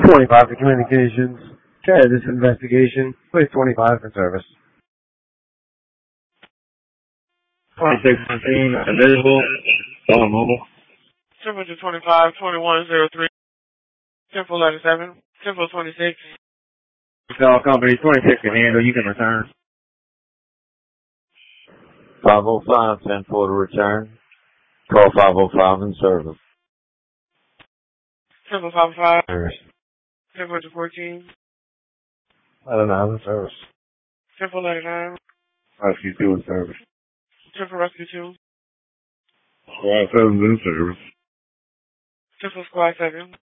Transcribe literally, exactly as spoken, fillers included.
twenty-five for communications. Okay, this investigation. Please twenty-five for service. twenty-six nineteen, available. Solid mobile. Temperature twenty-five, twenty-one, zero three. Temple letter seven. Temple twenty-six. Call company twenty-six can handle. You can return. five oh five, ten four to return. Call five oh five in service. Temple five five. Service. Temperature fourteen. Letter nine in service. Temple letter nine. Rescue two in service. Temple rescue two. Squad seven in service. Temple squad seven.